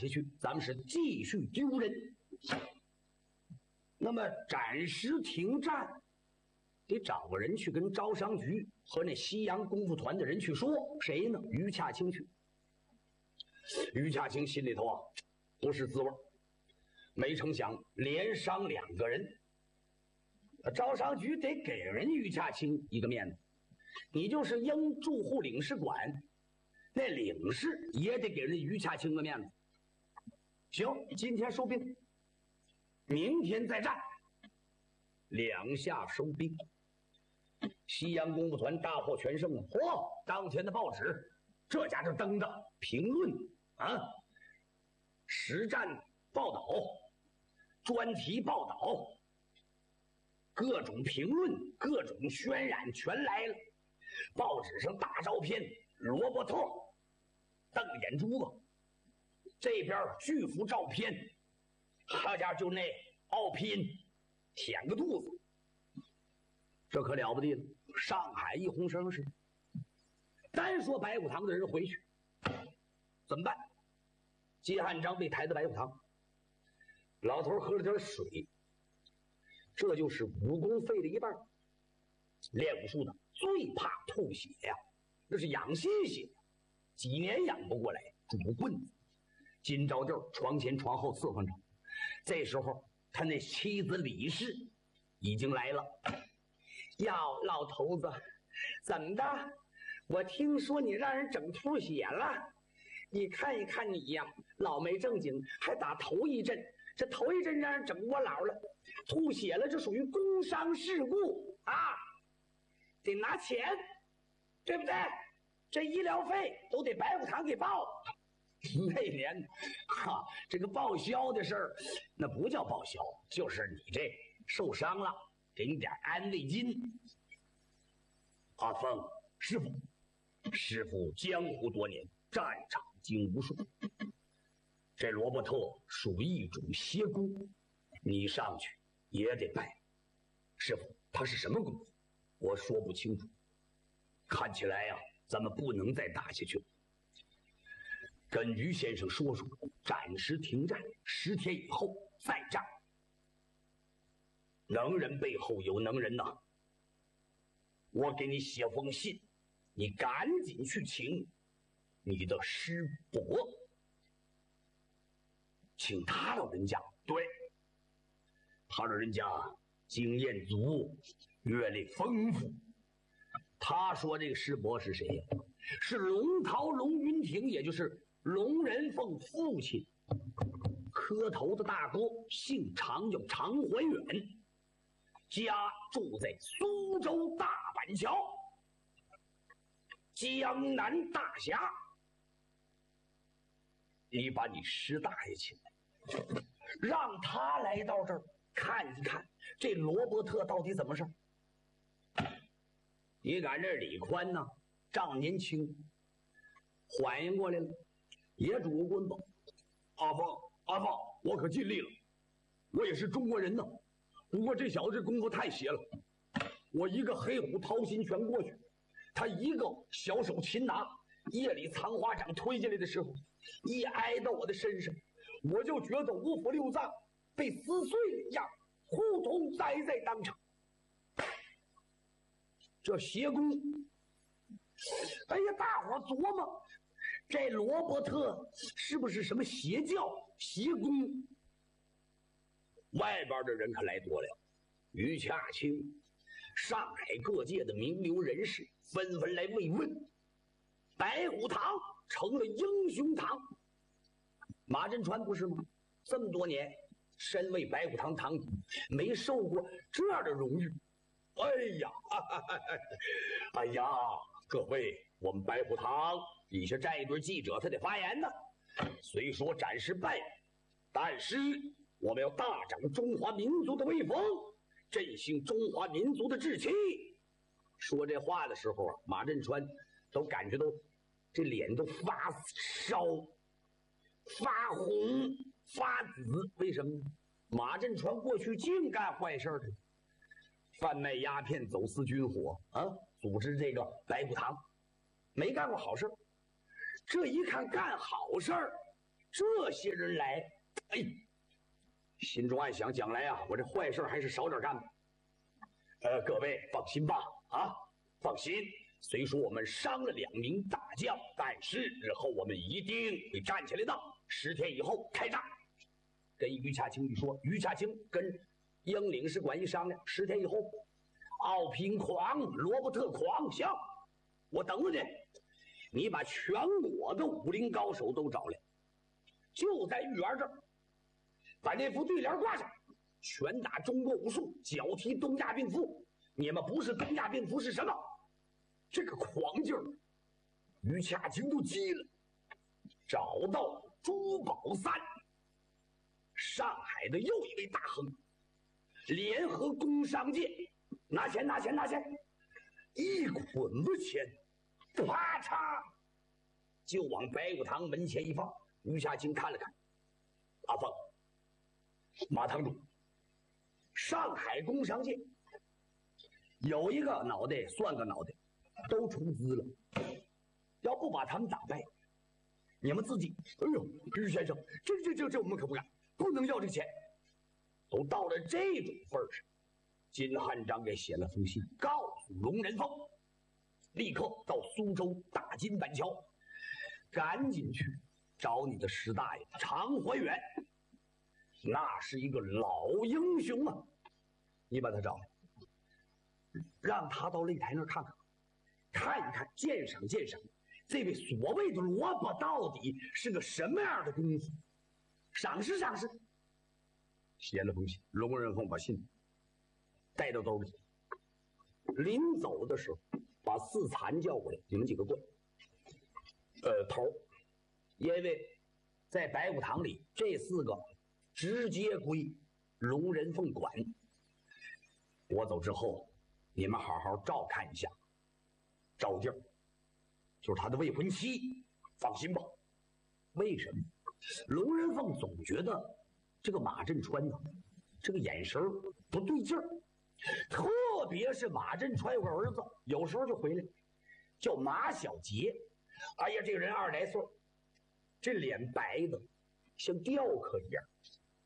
下去，咱们是继续丢人。那么暂时停战，得找个人去跟招商局和那西洋功夫团的人去说，谁呢？于洽清去。于洽清心里头啊不是滋味，没成想连伤2个人。招商局得给人于洽清一个面子，你就是英驻沪领事馆，那领事也得给人于洽清个面子。行，今天收兵，明天再战。2下收兵，西洋功夫团大获全胜啊！嚯，当天的报纸这家就登的评论啊，实战报道、专题报道，各种评论、各种渲染全来了。报纸上大照片，罗伯特瞪眼珠子，这边巨幅照片，好家伙，就那奥拼舔个肚子，这可了不地了！上海一红声势。单说白虎堂的人回去怎么办？接汉章被抬到白虎堂，老头喝了点水，这就是武功废了一半。练武术的最怕吐血呀，那是养心血，几年养不过来，拄棍子，金着地床前床后伺候着。这时候他那妻子李氏已经来了。哟，老头子，怎么的？我听说你让人整吐血了，你看一看你呀，老没正经，还打头一阵，这头一阵让人整窝牢了，吐血了，这属于工伤事故啊，得拿钱，对不对？这医疗费都得白虎堂给报。那年哈，这个报销的事儿，那不叫报销，就是你这受伤了，给你点安慰金。阿凤，师傅江湖多年，战场经无数。这罗伯特属一种邪功，你上去也得拜。师傅，他是什么功夫？我说不清楚。看起来呀，咱们不能再打下去了。跟于先生说说，暂时停战，10天以后再战。能人背后有能人呐，我给你写封信，你赶紧去请你的师伯，请他老人家。对，他老人家经验足，阅历丰富。他说这个师伯是谁呀？是龙涛龙云亭，也就是龙人凤父亲，磕头的大哥，姓常，叫常怀远，家住在苏州大板桥，江南大侠。你把你师大爷请来，让他来到这儿看一看这罗伯特到底怎么事。你赶这李宽呢，仗年轻，缓应过来了，也拄个棍子。阿凤，我可尽力了，我也是中国人呢。不过这小子这功夫太邪了，我一个黑虎掏心拳过去，他一个小手擒拿，夜里藏花掌推进来的时候，一挨到我的身上，我就觉得五腑六脏被撕碎了一样，呼通栽在当场。这邪功，哎呀，大伙琢磨，这罗伯特是不是什么邪教邪功？外边的人可来多了，于洽清，上海各界的名流人士纷纷来慰问，白虎堂成了英雄堂。马振川不是吗？这么多年身为白虎堂堂主，没受过这样的荣誉。哎呀，各位，我们白虎堂底下站一堆记者，他得发言呢。虽说暂时败，但是我们要大展中华民族的威风，振兴中华民族的志气。说这话的时候啊，马振川都感觉到这脸都发烧、发红、发紫。为什么呢？马振川过去净干坏事的，贩卖鸦片、走私军火啊，组织这个白虎堂，没干过好事。这一看干好事， 这些人来，哎，心中暗想，将来啊，我这坏事还是少点干吧。各位放心吧，啊，放心。虽说我们伤了2名大将，但是日后我们一定会站起来的。10天以后开战。跟于洽清一说，于洽清跟英领事馆一商量，10天以后，奥平狂、罗伯特狂，行，我等着你。你把全国的武林高手都找来，就在御园这儿，把那副对联挂上，拳打中国武术，脚踢东亚病夫。你们不是东亚病夫是什么？这个狂劲儿，于洽清都急了。找到朱宝三，上海的又一位大亨，联合工商界，拿钱，一捆子钱，啪嚓就往白虎堂门前一放。于洽清看了看，阿凤，马堂主，上海工商界有一个脑袋算个脑袋，都出资了，要不把他们打败，你们自己，哎呦，于先生，这我们可不敢，不能要这个钱。都到了这种份上，金汉章给写了封信，告诉龙人凤，立刻到苏州大金板桥，赶紧去找你的师大爷常怀远，那是一个老英雄啊，你把他找来，让他到擂台那儿看一看，鉴赏这位所谓的萝卜到底是个什么样的功夫，赏识。写了封信，龙人凤把信带到兜里，临走的时候把4残叫过来，你们几个过来。头，因为在白虎堂里这4个直接归龙人凤管，我走之后你们好好照看一下赵静，就是他的未婚妻，放心吧。为什么？龙人凤总觉得这个马振川呢，这个眼神不对劲儿，特别是马振川有个儿子，有时候就回来，叫马小杰。哎呀，这个人20来岁，这脸白的像雕刻一样，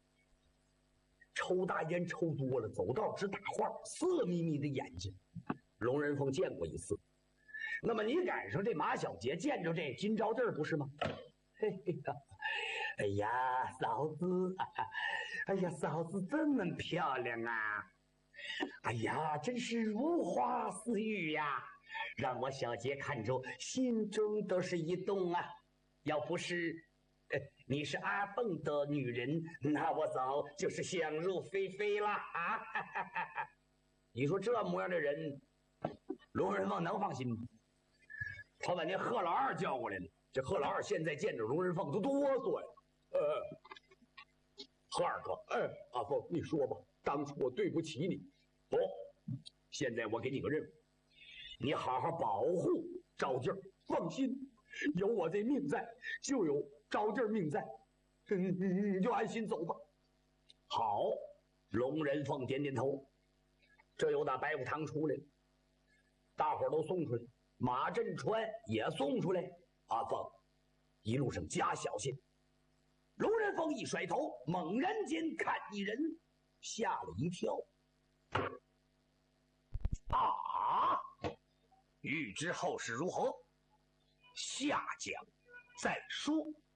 抽大烟抽多了，走道直打晃，色眯眯的眼睛。龙人凤见过一次，那么你赶上这马小杰见着这金招娣不是吗？嘿嘿呀，哎呀，嫂子，哎呀，嫂子这么漂亮啊！哎呀，真是如花似玉呀，让我小杰看着心中都是一动啊！要不是你是阿凤的女人，那我早就是想入非非了啊！你说这模样的人，龙人凤能放心吗？他把那贺老二叫过来了。这贺老二现在见着龙人凤都哆嗦呀。贺二哥，阿凤，你说吧，当初我对不起你。不，现在我给你个任务，你好好保护赵静，放心，有我这命在，就有赵静命在，你就安心走吧。好，龙人凤点点头。这又打白虎堂出来了，大伙儿都送出来，马振川也送出来。阿凤，一路上加小心。龙人凤一甩头，猛然间看一人，吓了一跳。啊！欲知后事如何，下讲再说。